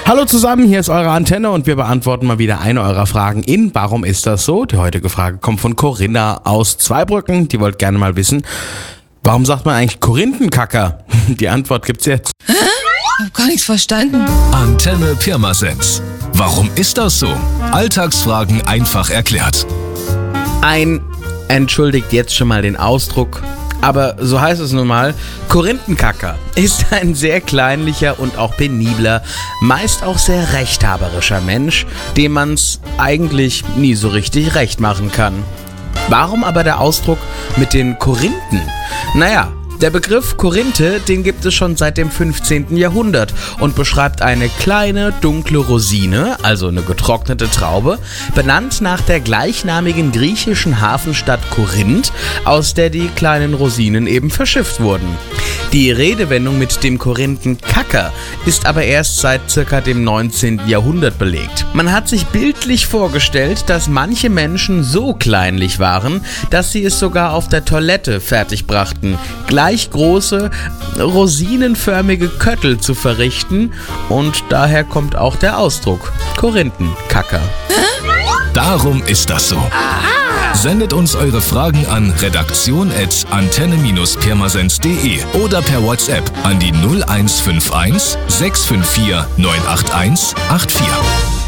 Hallo zusammen, hier ist eure Antenne und wir beantworten mal wieder eine eurer Fragen in Warum ist das so? Die heutige Frage kommt von Corinna aus Zweibrücken. Die wollte gerne mal wissen, warum sagt man eigentlich Korinthenkacker? Die Antwort gibt's jetzt. Ich hab gar nichts verstanden. Antenne Pirmasens. Warum ist das so? Alltagsfragen einfach erklärt. Entschuldigt jetzt schon mal den Ausdruck, aber so heißt es nun mal, Korinthenkacker ist ein sehr kleinlicher und auch penibler, meist auch sehr rechthaberischer Mensch, dem man's eigentlich nie so richtig recht machen kann. Warum aber der Ausdruck mit den Korinthen? Naja, der Begriff Korinthe, den gibt es schon seit dem 15. Jahrhundert und beschreibt eine kleine, dunkle Rosine, also eine getrocknete Traube, benannt nach der gleichnamigen griechischen Hafenstadt Korinth, aus der die kleinen Rosinen eben verschifft wurden. Die Redewendung mit dem Korinthenkacker ist aber erst seit circa dem 19. Jahrhundert belegt. Man hat sich bildlich vorgestellt, dass manche Menschen so kleinlich waren, dass sie es sogar auf der Toilette fertigbrachten, gleich große, rosinenförmige Köttel zu verrichten, und daher kommt auch der Ausdruck Korinthenkacker. Darum ist das so. Sendet uns eure Fragen an redaktion@antenne-pirmasens.de oder per WhatsApp an die 0151 654 981 84.